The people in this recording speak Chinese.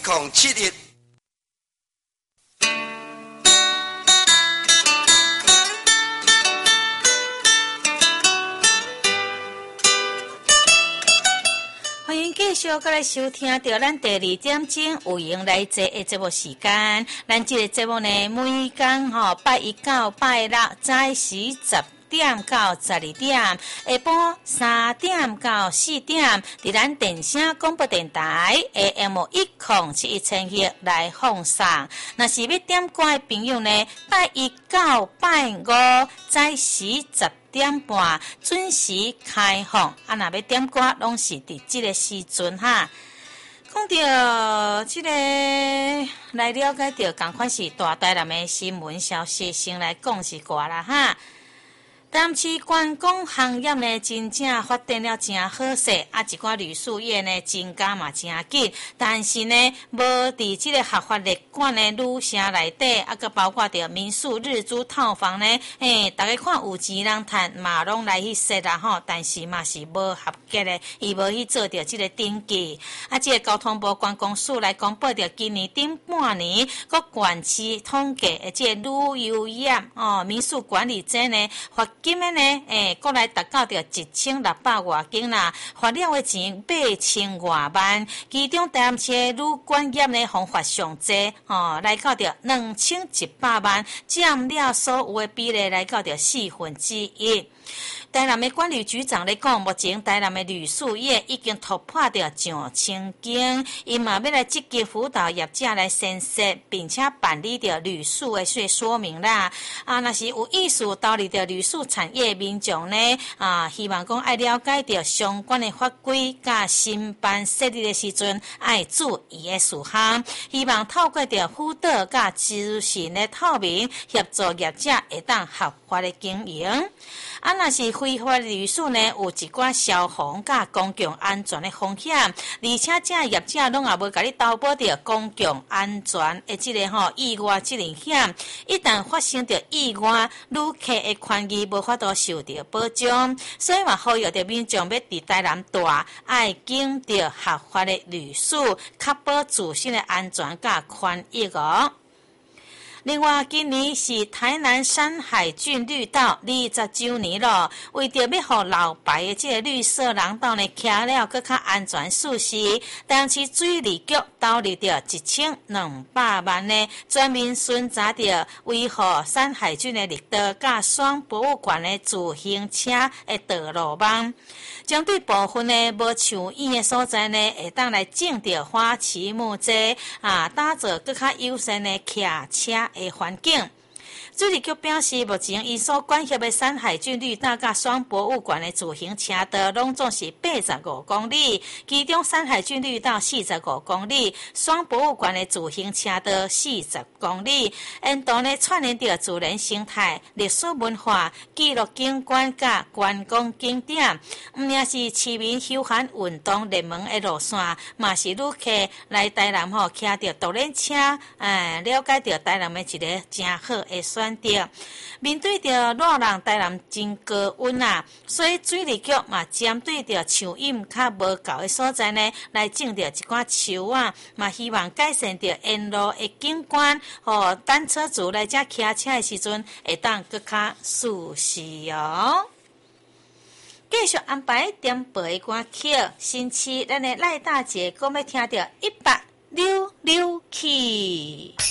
1071。 欢迎继续过来收听到咱第2点钟有闲来坐的节目时间。咱这个节目呢，每天拜一到拜六早时10点到12点，下晡3点到4点，伫咱电声广播电台 AM10717来放送。若是要点歌的朋友呢，拜一到拜五早时10点半准时开放，若要点歌，拢是伫这个时阵哈。讲到这个来了解到，同款是大台南的新闻消息，先来讲一寡啦哈。台南市观光行业呢，真正发展了真好势，一寡旅宿业呢增加嘛真紧，但是呢，无伫即个合法列管的旅社内底，个包括着民宿日租套房呢，大家看有钱人趁嘛拢来去设啦吼，但是嘛是无合格的，伊无去做着即个登记。即个交通部观光署来公布着今年顶半年各县市统计的即个旅游业民宿管理者呢发金的呢，国内达到着1600外间啦，花了的钱8000外万，其中台南市的旅馆业呢，方发上济，来到着2100万，占了所有的比例来到着1/4。台南的管理局长咧讲，目前台南的旅宿业已经突破到上千间，伊嘛要来积极辅导业者来审视，并且办理着旅宿的说明啦。若是有意思投入着旅宿产业民众呢，希望讲爱了解着相关的法规甲新办设立的时阵，爱注意的事项。希望透过着辅导甲资讯的透明，协助业者会当合法的经营。若是非法旅宿呢，有一寡消防甲公共安全的风险，而且这业者拢也无甲你投保着公共安全的即个意外责任险，一旦发生着意外，旅客的权益无法度受到保障，所以嘛呼吁着民众要伫台南住，爱经着合法的旅宿，确保自身的安全甲权益哦。另外，今年是台南山海郡绿道20周年咯，为着要互老牌的这个绿色廊道呢，徛了更较安全舒适，台南市水利局投入着1200万呢，专门巡查着维护山海郡的绿道甲双博物馆的自行车的道路网。针对部分的无像样的所在呢，会当来种着花旗木材，打造更较友善的骑车的环境。水利局表示，目前伊所管辖的山海郡绿道甲双博物馆的自行车道拢总是85公里，其中山海郡绿道45公里，双博物馆的自行车道40公里。沿途呢串联着自然生态、历史文化、纪录景观甲观光景点，毋仅是市民休闲运动热门的路线，嘛是旅客来台南骑着独轮车，了解着台南的一个真好的选择。面对着热浪，台南真高温所以水利局嘛针对着树荫较无够的所在呢，来种着一寡树嘛希望改善着沿路的景观，和单车族来遮骑车的时阵会当更较舒适哦。继续安排点播的歌曲，新期咱的赖大姐讲要听着100溜溜去。